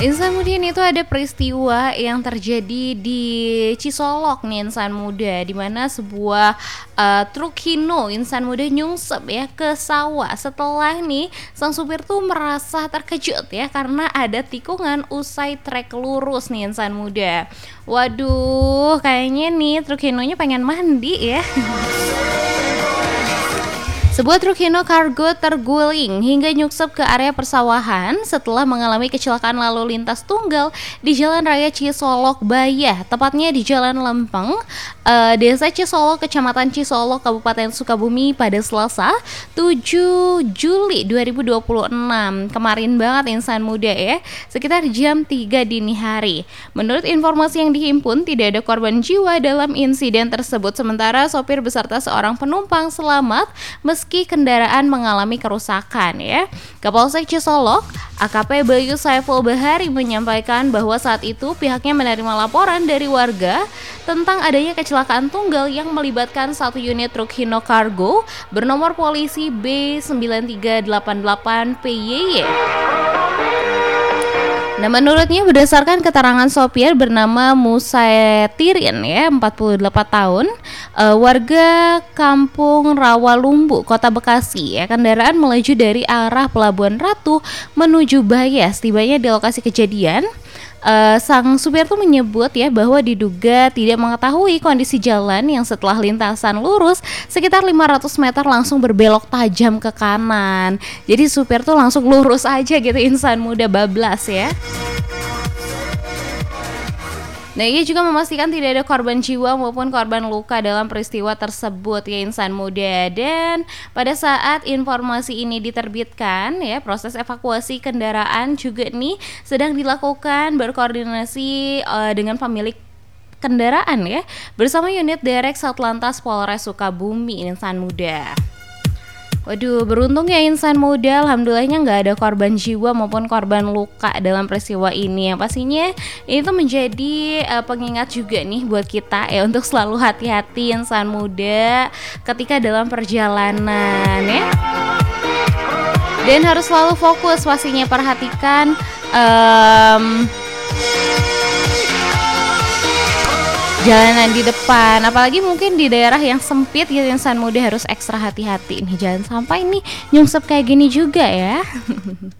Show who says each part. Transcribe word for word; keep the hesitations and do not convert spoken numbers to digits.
Speaker 1: Insan muda ini tuh ada peristiwa yang terjadi di Cisolok nih insan muda, di mana sebuah uh, truk Hino insan muda nyungsep ya ke sawah setelah nih sang supir tuh merasa terkejut ya karena ada tikungan usai trek lurus nih insan muda. Waduh, kayaknya nih truk Hinonya pengen mandi ya. Sebuah truk Hino kargo terguling hingga nyusup ke area persawahan setelah mengalami kecelakaan lalu lintas tunggal di Jalan Raya Cisolok Bayah, tepatnya di Jalan Lempeng, uh, Desa Cisolok, Kecamatan Cisolok, Kabupaten Sukabumi pada Selasa tujuh Juli dua ribu dua puluh enam. Kemarin banget insan muda ya, sekitar jam tiga dini hari. Menurut informasi yang dihimpun, tidak ada korban jiwa dalam insiden tersebut, sementara sopir beserta seorang penumpang selamat meski kendaraan mengalami kerusakan ya. Kapolsek Cisolok, A K P Bayu Saiful Bahari menyampaikan bahwa saat itu pihaknya menerima laporan dari warga tentang adanya kecelakaan tunggal yang melibatkan satu unit truk Hino Cargo bernomor polisi B sembilan tiga delapan delapan P Y Y. Nah, menurutnya berdasarkan keterangan sopir bernama Musetirin ya, empat puluh delapan tahun, uh, warga Kampung Rawalumbu, Kota Bekasi ya, kendaraan melaju dari arah Pelabuhan Ratu menuju Bayas. Tibanya di lokasi kejadian, Uh, sang supir tuh menyebut ya bahwa diduga tidak mengetahui kondisi jalan yang setelah lintasan lurus sekitar lima ratus meter langsung berbelok tajam ke kanan. Jadi supir tuh langsung lurus aja gitu, insan muda bablas ya. Nah, ia juga memastikan tidak ada korban jiwa maupun korban luka dalam peristiwa tersebut ya insan muda. Dan pada saat informasi ini diterbitkan ya, proses evakuasi kendaraan juga nih sedang dilakukan berkoordinasi uh, dengan pemilik kendaraan ya, bersama unit derek Satlantas Polres Sukabumi insan muda. Waduh, beruntung ya insan muda, alhamdulillahnya nggak ada korban jiwa maupun korban luka dalam peristiwa ini. Yang pastinya ini tuh menjadi uh, pengingat juga nih buat kita ya untuk selalu hati-hati insan muda ketika dalam perjalanan ya. Dan harus selalu fokus pastinya, perhatikan um, jalanan di depan, apalagi mungkin di daerah yang sempit gitu insan muda harus ekstra hati-hati nih, jangan sampai nih nyungsep kayak gini juga ya.